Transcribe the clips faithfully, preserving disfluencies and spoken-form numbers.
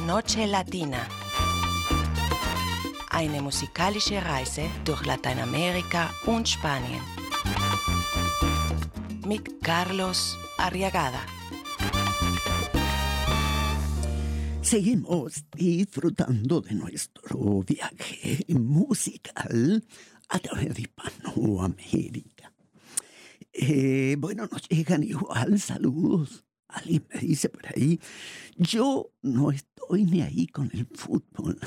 Noche Latina. Eine musikalische Reise durch Lateinamerika und Spanien. Mit Carlos Arriagada. Seguimos disfrutando de nuestro viaje musical a través de Hispanoamérica. Eh, bueno, nos llegan igual saludos. Alguien me dice por ahí, yo no estoy ni ahí con el fútbol.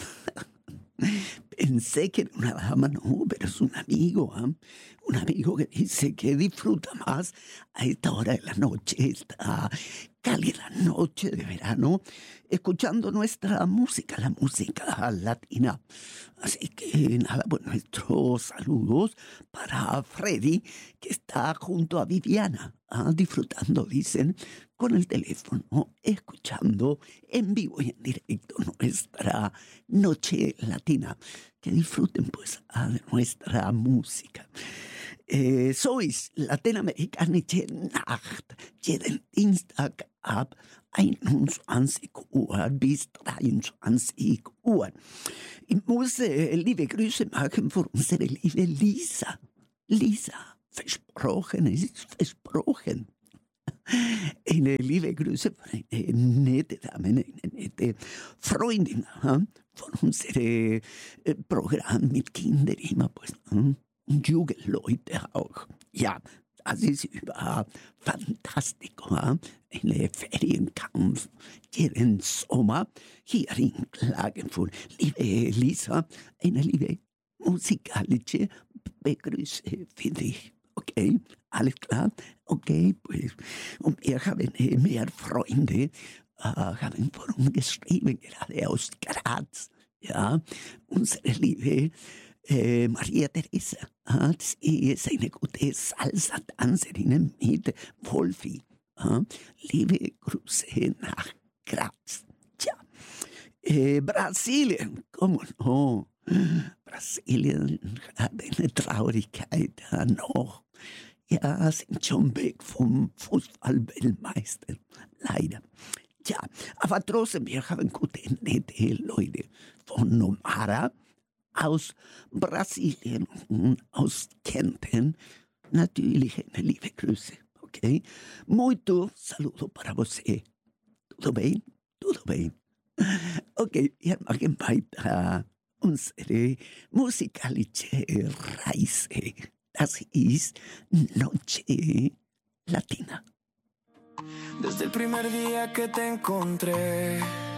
Pensé que era una dama, no, pero es un amigo, ¿eh? Un amigo que dice que disfruta más a esta hora de la noche, esta cálida noche de verano, escuchando nuestra música, la música latina. Así que nada, pues nuestros saludos para Freddy, que está junto a Viviana, ¿eh? Disfrutando, dicen, con el teléfono, escuchando en vivo y en directo nuestra noche latina. Que disfruten pues de nuestra música. Eh, sois Lateinamerikanische Nacht, jeden Dienstag ab einundzwanzig Uhr bis dreiundzwanzig Uhr. Ich muss äh, liebe Grüße machen für unsere liebe Lisa. Lisa, versprochen, es ist versprochen. Eine liebe Grüße von eine nette Dame, eine nette Freundin hm, von unserem äh, Programm mit Kindern immer, pues, hm, und Jugendleute auch. Ja, das ist überhaupt fantastisch. Hm? Ein Ferienkampf jeden Sommer hier in Klagenfurt. Liebe Lisa, eine liebe musikalische Begrüße für dich. Okay, alles klar? Okay, pues. Und wir haben mehr Freunde, äh, haben vor uns geschrieben, gerade aus Graz. Ja, unsere liebe äh, Maria Teresa. Äh, sie ist eine gute Salsa-Tänzerin mit Wolfi. Äh, liebe Grüße nach Graz. Tja, äh, Brasilien, como no. Brasilien hat eine Traurigkeit ja, noch. Ja, sind schon weg vom Fußball-Weltmeister. Leider. Tja, aber trotzdem, wir haben gute, nette Leute von Nomara aus Brasilien, aus Kenten. Natürlich eine liebe Grüße, ok? Muito saludo para você. Tudo bem? Tudo bem. Okay, wir machen weiter unsere musikalische Reise. Das ist Noche Latina. Desde el primer día que te encontré,